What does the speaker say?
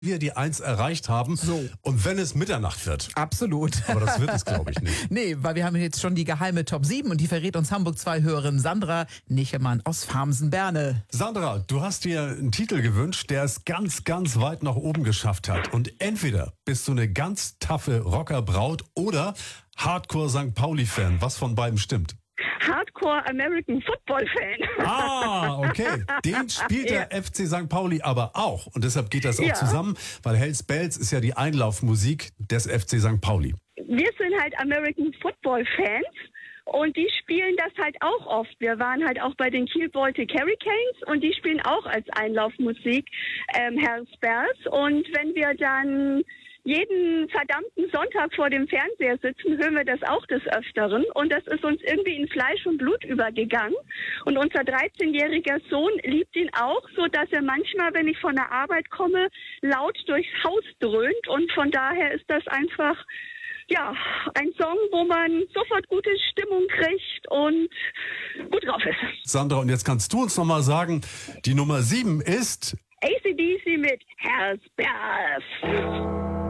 wir die 1 erreicht haben. So. Und wenn es Mitternacht wird. Absolut. Aber das wird es, glaube ich, nicht. Nee, weil wir haben jetzt schon die geheime Top 7 und die verrät uns Hamburg 2-Hörerin Sandra Nichemann aus Farmsen-Berne. Sandra, du hast dir einen Titel gewünscht, der es ganz, ganz weit nach oben geschafft hat. Und entweder bist du eine ganz taffe Rockerbraut oder Hardcore St. Pauli-Fan. Was von beiden stimmt? Hardcore American Football Fan. Ah, okay. Den spielt der FC St. Pauli aber auch. Und deshalb geht das auch zusammen, weil Hells Bells ist ja die Einlaufmusik des FC St. Pauli. Wir sind halt American Football Fans. Und die spielen das halt auch oft. Wir waren halt auch bei den Kiel Baltic Hurricanes und die spielen auch als Einlaufmusik Hells Bells. Und wenn wir dann jeden verdammten Sonntag vor dem Fernseher sitzen, hören wir das auch des Öfteren. Und das ist uns irgendwie in Fleisch und Blut übergegangen. Und unser 13-jähriger Sohn liebt ihn auch, so dass er manchmal, wenn ich von der Arbeit komme, laut durchs Haus dröhnt. Und von daher ist das einfach, ja, ein Song, wo man sofort gute Stimmung kriegt und gut drauf ist. Sandra, und jetzt kannst du uns nochmal sagen, die Nummer 7 ist AC/DC mit Hells Bells.